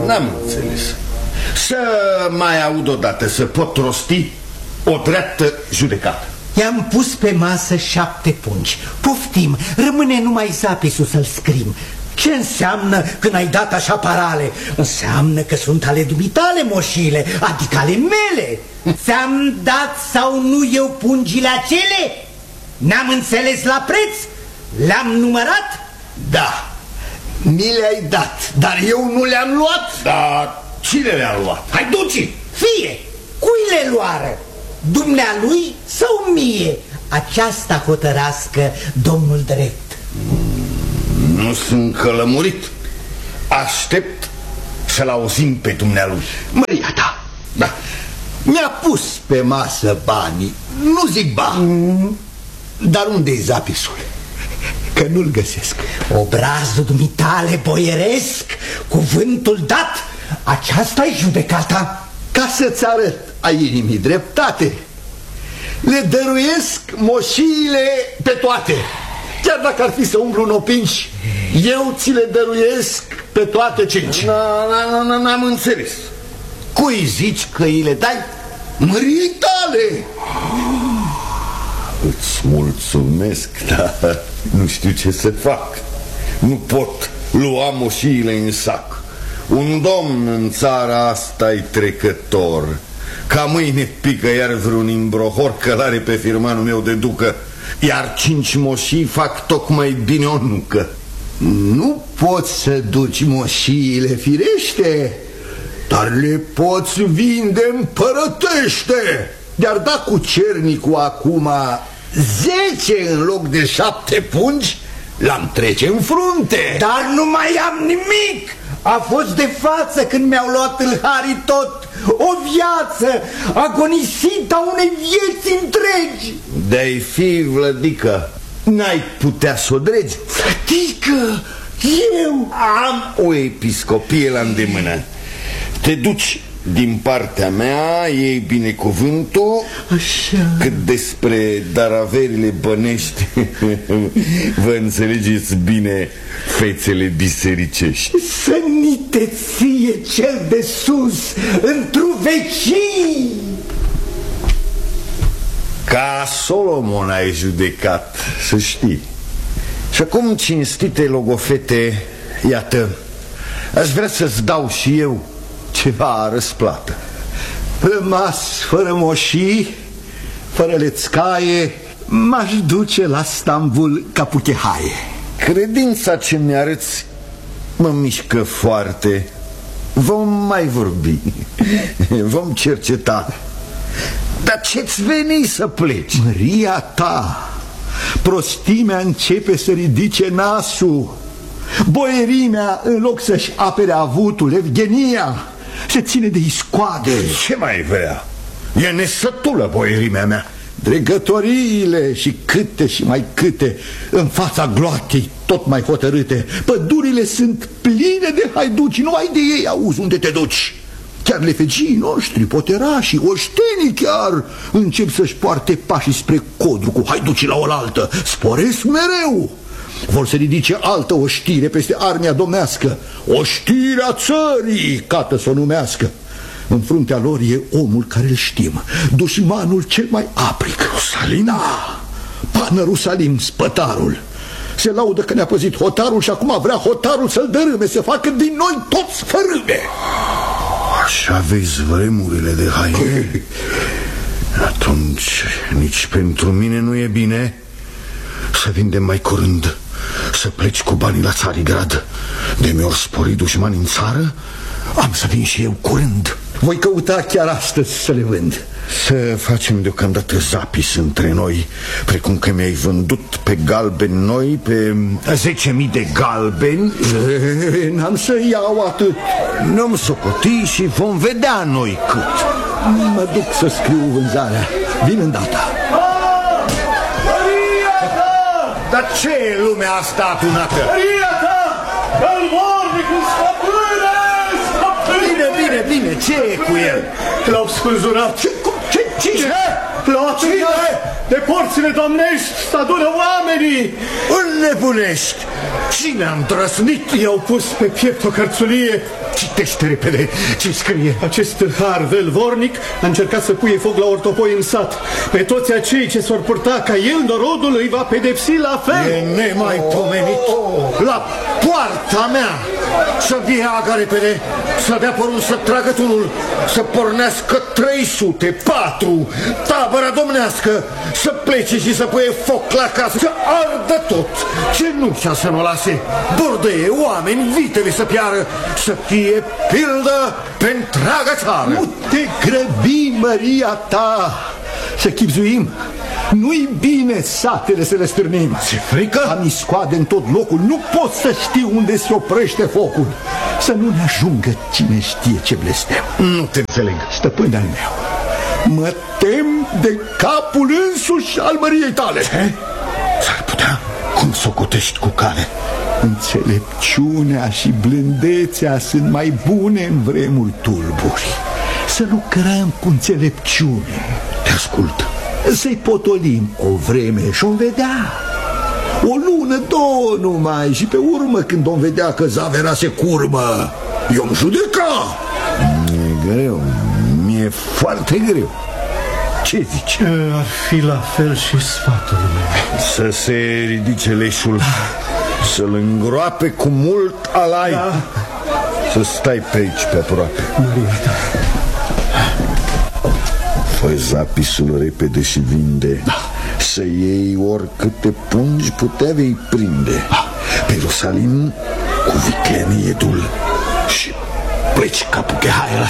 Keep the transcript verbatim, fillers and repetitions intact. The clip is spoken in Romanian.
N-am înțeles. Să mai aud odată, să pot rosti o dreaptă judecată. I-am pus pe masă șapte pungi. Poftim, rămâne numai zapisul să-l scrim. Ce înseamnă când ai dat așa parale? Înseamnă că sunt ale dumitale moșile, adică ale mele. Ți-am dat sau nu eu pungile acele? N-am înțeles la preț? Le-am numărat? Da, mi le-ai dat, dar eu nu le-am luat. Da, cine le-a luat? Hai duci, fie, cui le luară? Dumnealui sau mie? Aceasta hotărască domnul drept. Nu sunt călămurit. Aștept să-l auzim pe dumnealui. Măria ta, da. Mi-a pus pe masă banii. Nu zic bani, mm. Dar unde-i zapisul? Că nu-l găsesc. Obrazul dumitale boieresc, cuvântul dat, aceasta-i judecata. Ca să-ți arăt a inimii dreptate, le dăruiesc moșiile pe toate. Chiar dacă ar fi să umblu în opinci, eu ți le dăruiesc pe toate cinci. N-am înțeles. Cui zici că îi le dai? Măriei tale. Îți mulțumesc, dar nu știu ce să fac. Nu pot lua moșiile în sac. Un domn în țara asta-i trecător. Ca mâine pică iar vreun imbrohor călare pe firmanul meu de ducă, iar cinci moșii fac tocmai bine o nucă. Nu poți să duci moșiile, firește, dar le poți vinde împărătește. De-ar da cu cernicul acum zece în loc de șapte pungi, l-am trece în frunte. Dar nu mai am nimic. A fost de față când mi-au luat tâlharii tot. O viață agonisită a unei vieți întregi. De-ai fi, Vlădică, n-ai putea să o dregi. Vlădică, eu am o episcopie la îndemână. Te duci din partea mea, iei binecuvântul. Așa. Cât despre daraverile bănești, vă înțelegeți bine, fețele bisericești. Să ni te ție cel de sus, într-o vecii. Ca Solomon ai judecat, să știi. Și acum, cinstite logofete, iată, aș vrea să-ți dau și eu ceva răsplată. Rămas fără moșii, fără lețcaie, m-aș duce la Stambul ca puchehaie. Credința ce mi-arăți mă mișcă foarte. Vom mai vorbi, vom cerceta. Dar ce-ți veni să pleci? Măria ta, prostimea începe să ridice nasul. Boierimea, în loc să-și apere avutul, Evgenia, se ține de iscoade. Ce mai vrea? E nesătulă boierimea mea. Dregătoriile și câte și mai câte, în fața gloatei tot mai hotărâte. Pădurile sunt pline de haiduci, numai de ei auzi unde te duci. Chiar lefegii noștri, poterașii, oștenii chiar încep să-și poarte pașii spre Codru cu haiducii la oaltă. Sporesc mereu. Vor să ridice altă oștire peste armia domnească, oștirea țării, cată să o numească. În fruntea lor e omul care îl știm, dușmanul cel mai apric, Rusalim. Da, Pană Rusalim, spătarul. Se laudă că ne-a păzit hotarul și acum vrea hotarul să-l dărâme, să facă din noi toți fărâme. Așa vezi vremurile de haine. Atunci nici pentru mine nu e bine să vindem mai curând, să pleci cu banii la Țarigrad. De mi-or spori dușmani în țară, am să vin și eu curând. Voi căuta chiar astăzi să le vând. Să facem deocamdată zapis între noi, precum că mi-ai vândut pe galbeni noi, pe zece mii de galbeni. N-am să iau atât. Nu-mi socoti și vom vedea noi cât. Mă duc să scriu vânzarea. Vin îndată. Dar ce e lumea asta atunată? Maria ta! Călvornicul stăpâne! Bine, bine, bine, ce e cu el? L-au spânzurat. Ce? Ce? Cine? La cine? De porțile domnești să adună oamenii. Înnebunești! Cine a îndrăznit? I-au pus pe piept o cărțulie. Citește repede ce scrie. Acest tâlhar velvornic a încercat să puie foc la ortopoi în sat. Pe toți acei ce s-or purta ca el, norodul îi va pedepsi la fel. E nemaipomenit. La poarta mea să viagă repede, să dea porun să tragă tunul, să pornească trei sute, patru, tabăra domnească, să plece și să puie foc la casă, să ardă tot, cenușa să nu lase, bordeie, oameni, vitele să piară, să fie pildă pe întreaga țară. Nu te grăbi, măria ta, să chipzuim. Nu-i bine satele să le stârnim. Ce frică? Am iscoade în tot locul. Nu pot să știu unde se oprește focul. Să nu ne ajungă cine știe ce blestem. Nu te înțeleg. Stăpân al meu, mă tem de capul însuși al măriei tale. Ce? S-ar putea? Cum socotești cu cale? Înțelepciunea și blândețea sunt mai bune în vremuri tulburi. Să lucrăm cu înțelepciune. Te ascult. Să-i potolim o vreme și-o vedea. O lună, două numai. Și pe urmă, când o vedea că zavera se curmă, eu-mi judeca. Mi-e greu. Mi-e foarte greu. Ce zici? Ar fi la fel și sfatul meu. Să se ridice leșul, să-l îngroape cu mult alai, da. Să stai pe aici, pe aproape. Fă zapisul repede și vinde, da. Să iei oricâte pungi putea vei prinde, da. Pe Ierusalim cu viclenie dul și pleci capul Gehaia la